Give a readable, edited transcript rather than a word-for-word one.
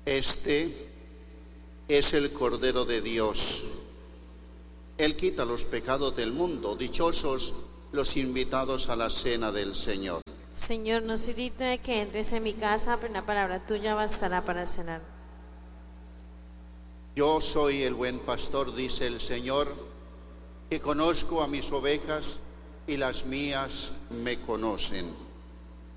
Este es el Cordero de Dios. Él quita los pecados del mundo. Dichosos los invitados a la cena del Señor. Señor, no soy digno de que entres en mi casa, pero una palabra tuya bastará para cenar. Yo soy el buen pastor, dice el Señor, que conozco a mis ovejas y las mías me conocen.